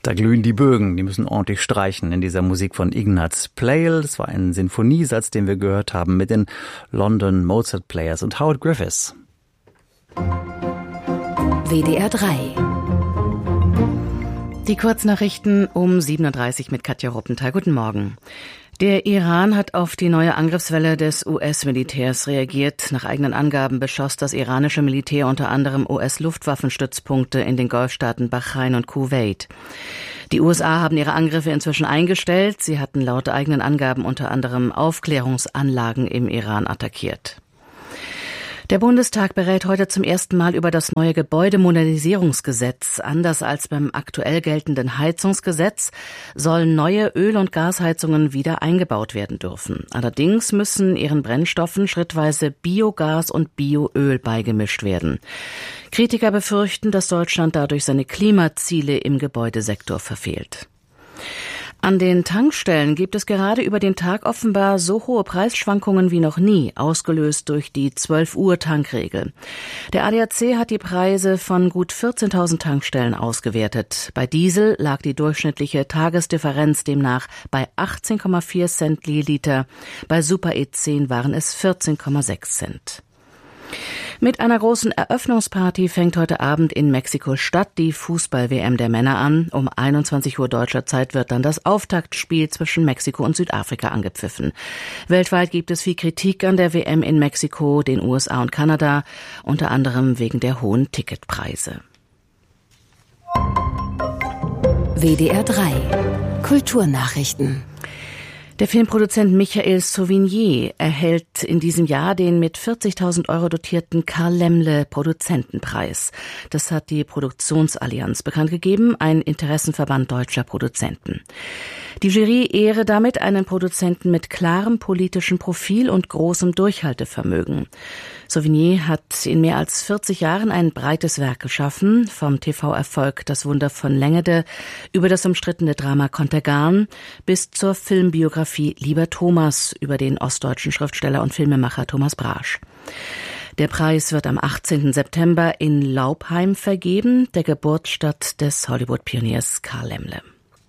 Da glühen die Bögen, die müssen ordentlich streichen in dieser Musik von Ignaz Pleil. Das war ein Sinfoniesatz, den wir gehört haben mit den London Mozart Players und Howard Griffiths. WDR 3. Die Kurznachrichten um 7.30 Uhr mit Katja Ruppenthal. Guten Morgen. Der Iran hat auf die neue Angriffswelle des US-Militärs reagiert. Nach eigenen Angaben beschoss das iranische Militär unter anderem US-Luftwaffenstützpunkte in den Golfstaaten Bahrain und Kuwait. Die USA haben ihre Angriffe inzwischen eingestellt. Sie hatten laut eigenen Angaben unter anderem Aufklärungsanlagen im Iran attackiert. Der Bundestag berät heute zum ersten Mal über das neue Gebäudemodernisierungsgesetz. Anders als beim aktuell geltenden Heizungsgesetz sollen neue Öl- und Gasheizungen wieder eingebaut werden dürfen. Allerdings müssen ihren Brennstoffen schrittweise Biogas und Bioöl beigemischt werden. Kritiker befürchten, dass Deutschland dadurch seine Klimaziele im Gebäudesektor verfehlt. An den Tankstellen gibt es gerade über den Tag offenbar so hohe Preisschwankungen wie noch nie, ausgelöst durch die 12-Uhr-Tankregel. Der ADAC hat die Preise von gut 14.000 Tankstellen ausgewertet. Bei Diesel lag die durchschnittliche Tagesdifferenz demnach bei 18,4 Cent je Liter. Bei Super E10 waren es 14,6 Cent. Mit einer großen Eröffnungsparty fängt heute Abend in Mexiko-Stadt die Fußball-WM der Männer an. Um 21 Uhr deutscher Zeit wird dann das Auftaktspiel zwischen Mexiko und Südafrika angepfiffen. Weltweit gibt es viel Kritik an der WM in Mexiko, den USA und Kanada, unter anderem wegen der hohen Ticketpreise. WDR 3 Kulturnachrichten. Der Filmproduzent Michael Sauvigny erhält in diesem Jahr den mit 40.000 € dotierten Karl Laemmle Produzentenpreis. Das hat die Produktionsallianz bekannt gegeben, ein Interessenverband deutscher Produzenten. Die Jury ehre damit einen Produzenten mit klarem politischem Profil und großem Durchhaltevermögen. Sauvigny hat in mehr als 40 Jahren ein breites Werk geschaffen, vom TV-Erfolg Das Wunder von Längede über das umstrittene Drama Contergan bis zur Filmbiografie Lieber Thomas über den ostdeutschen Schriftsteller und Filmemacher Thomas Brasch. Der Preis wird am 18. September in Laupheim vergeben, der Geburtsstadt des Hollywood-Pioniers Karl Laemmle.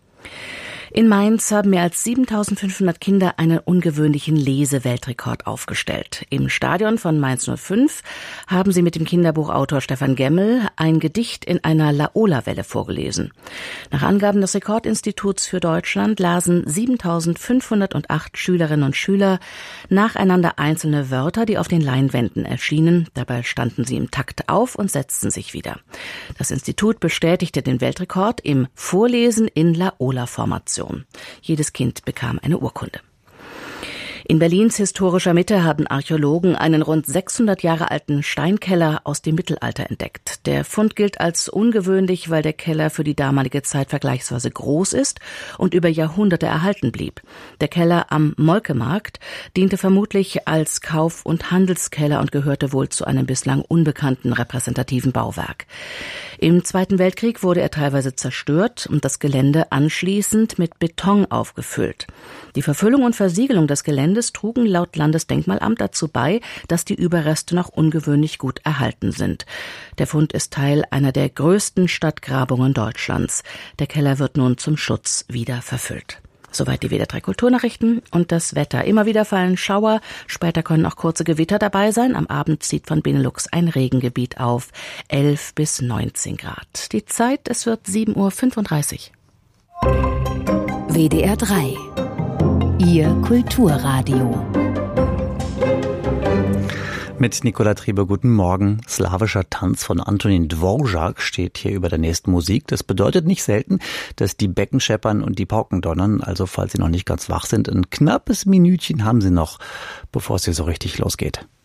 In Mainz haben mehr als 7.500 Kinder einen ungewöhnlichen Leseweltrekord aufgestellt. Im Stadion von Mainz 05 haben sie mit dem Kinderbuchautor Stefan Gemmel ein Gedicht in einer Laola-Welle vorgelesen. Nach Angaben des Rekordinstituts für Deutschland lasen 7.508 Schülerinnen und Schüler nacheinander einzelne Wörter, die auf den Leinwänden erschienen. Dabei standen sie im Takt auf und setzten sich wieder. Das Institut bestätigte den Weltrekord im Vorlesen in Laola-Formation. Jedes Kind bekam eine Urkunde. In Berlins historischer Mitte haben Archäologen einen rund 600 Jahre alten Steinkeller aus dem Mittelalter entdeckt. Der Fund gilt als ungewöhnlich, weil der Keller für die damalige Zeit vergleichsweise groß ist und über Jahrhunderte erhalten blieb. Der Keller am Molkemarkt diente vermutlich als Kauf- und Handelskeller und gehörte wohl zu einem bislang unbekannten repräsentativen Bauwerk. Im Zweiten Weltkrieg wurde er teilweise zerstört und das Gelände anschließend mit Beton aufgefüllt. Die Verfüllung und Versiegelung des Geländes trugen laut Landesdenkmalamt dazu bei, dass die Überreste noch ungewöhnlich gut erhalten sind. Der Fund ist Teil einer der größten Stadtgrabungen Deutschlands. Der Keller wird nun zum Schutz wieder verfüllt. Soweit die WDR 3 Kulturnachrichten und das Wetter. Immer wieder fallen Schauer, später können auch kurze Gewitter dabei sein. Am Abend zieht von Benelux ein Regengebiet auf, 11 bis 19 Grad. Die Zeit, es wird 7.35 Uhr. WDR 3 Ihr Kulturradio. Mit Nicola Trieber, guten Morgen. Slawischer Tanz von Antonin Dvorak steht hier über der nächsten Musik. Das bedeutet nicht selten, dass die Becken scheppern und die Pauken donnern. Also falls Sie noch nicht ganz wach sind, ein knappes Minütchen haben Sie noch, bevor es hier so richtig losgeht.